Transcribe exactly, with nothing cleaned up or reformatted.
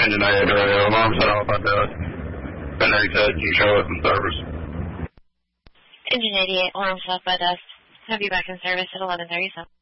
engine eight, uh, alarm set off at dusk. ten eighty-seven, you show us in service. Engine eighty-eight, alarm set off by dusk. Have you back in service at eleven thirty-seven.